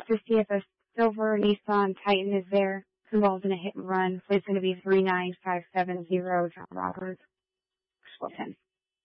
to see if a silver Nissan Titan is there, involved in a hit and run. So it's going to be 39570 John Roberts, Wilton.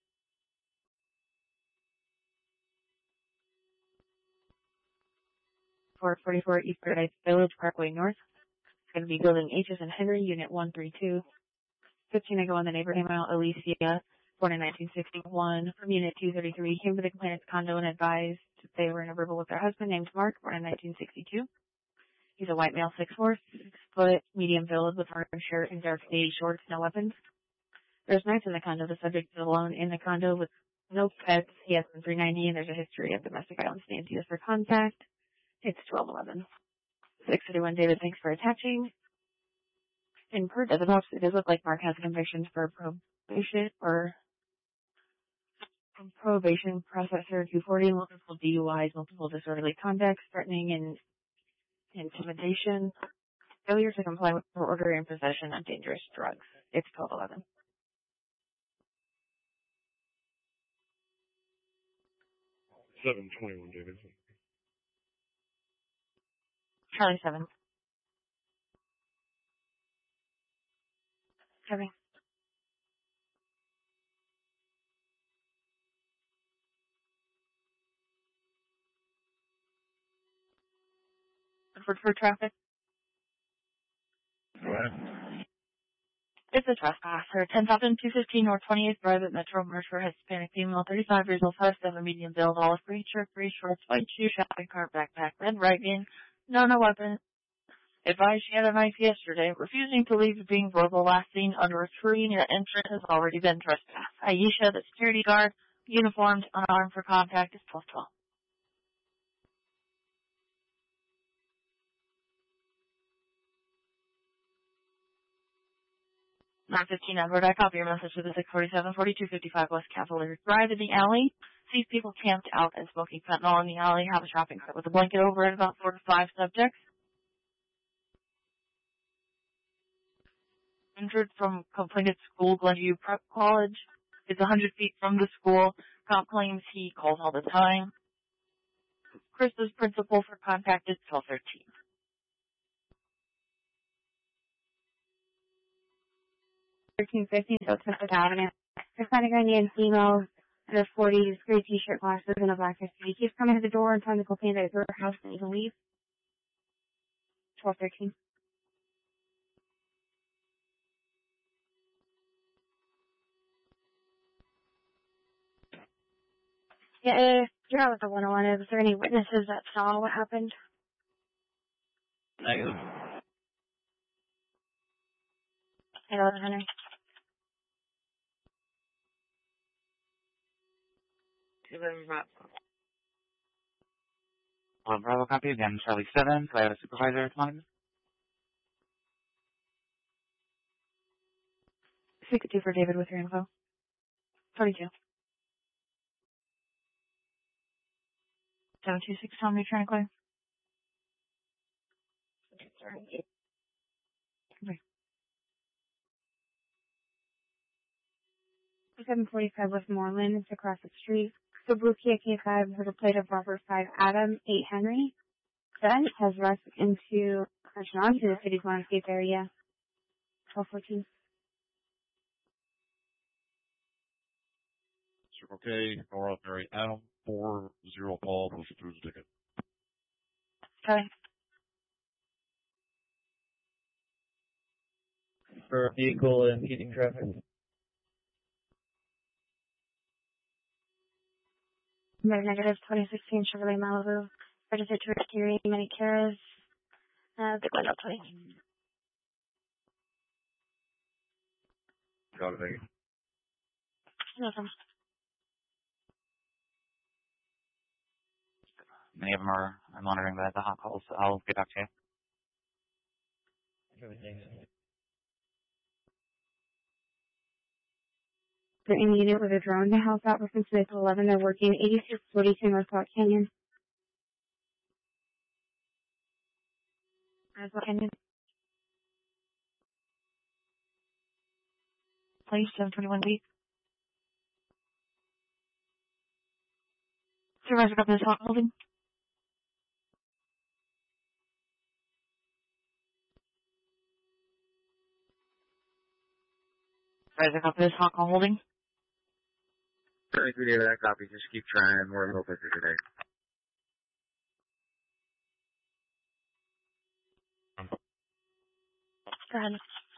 444 East Paradise Village, Parkway North. It's going to be building H's and Henry, Unit 132. 15 I go on the neighbor email, Alicia, born in 1961, from Unit 233, came to the complainant's condo and advised that they were in a verbal with their husband named Mark, born in 1962. He's a white male, 6'4", 6-foot, medium build with orange shirt and dark navy shorts, no weapons. There's knives in the condo. The subject is alone in the condo with no pets. He has been 390 and there's a history of domestic violence. Named us for contact. It's 1211. 631 David, thanks for attaching. In per does it does look like Mark has convictions for probation or probation processor 240, multiple DUIs, multiple disorderly conduct, threatening and intimidation, failure to comply with court order and possession of dangerous drugs. It's 1211. $721, David. Charlie 7. Sorry. For traffic. Go ahead. It's a trespasser. 10,215 North 28th Drive at Metro Mercer, Hispanic female, 35 years old, 5'7", medium build, olive green shirt, gray shorts, white shoes, shopping cart, backpack, red writing, no weapon. Advised she had a knife yesterday. Refusing to leave, being verbal, last seen under a tree near entrance has already been trespassed. Aisha, the security guard, uniformed, unarmed for contact, is 1212. 9:15 Edward, I copy your message to the 647-4255 West Cavalier Drive in the alley. Sees people camped out and smoking fentanyl in the alley. Have a shopping cart with a blanket over it. About 4 to 5 subjects. Entered from complainant's school, Glenview Prep College. Is 100 feet from the school. Cop claims he calls all the time. Chris is principal for contact is 1213. 1350, so it's Mr. Avenue. Hispanic Indian female in her 40s, gray t-shirt, glasses, and a black history. He keeps coming to the door and telling the complainant that it's her house and he can leave. 1213. Yeah, you're out with the 101. Was there any witnesses that saw what happened? Negative. Hey, 1100. Bravo copy again, Charlie 7, so I have a supervisor at the moment. 62 for David with your info. 42. 726, tell me you're trying to clear. Sorry. Okay. 745 Westmoreland, it's across the street. So Blue Kia K5 with a plate of Robert 5 Adam 8 Henry. Then has rushed into the city's landscape area. 1214. Circle K, North Mary Adam, 40 Paul, push through the ticket. Okay. For vehicle impeding traffic. Negative 2016 Chevrolet Malibu. Registered to Terry Many Caras. The Glendale 20. Got it, thank you. Welcome. Many of them are monitoring the hot calls, so I'll get back to you. Everything. They're in the unit with a drone to help out with Smith 11. They're working 8642 North Rock Canyon. North Canyon. Place 721B. Supervisor, copy this hot holding. Guys, copy this, Hong Kong holding. 23 David, that copy. Just keep trying. We're a little busy today. Go ahead.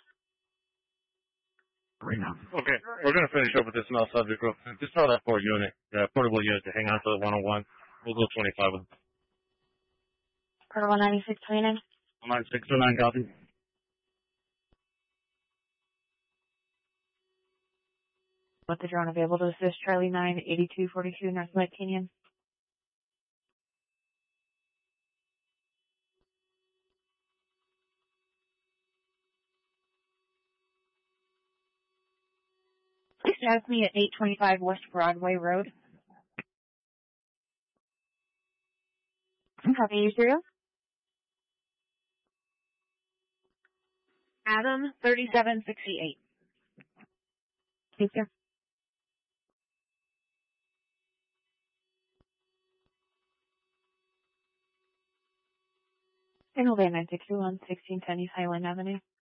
Okay, we're going to finish up with this null subject real quick. Just tell that poor unit, portable unit, to hang on to the 101. We'll go 25 with Portable 9629. 9609 copy. With the drone available to assist Charlie 9, 8242 North Lake Canyon. Please status me at 825 West Broadway Road. Copy you, serial. Adam 3768. Thank you. Single Bay 961, 1610 East Highland Avenue.